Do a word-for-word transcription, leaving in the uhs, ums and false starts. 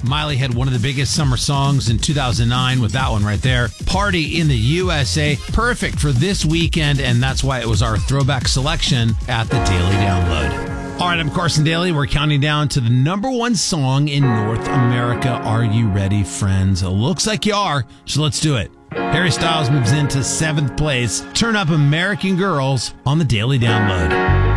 Miley had one of the biggest summer songs in two thousand nine with that one right there. Party in the U S A. Perfect for this weekend, and that's why it was our throwback selection at the Daily Download. All right, I'm Carson Daly. We're counting down to the number one song in North America. Are you ready, friends? It looks like you are, so let's do it. Harry Styles moves into seventh place. Turn up American Girls on the Daily Download.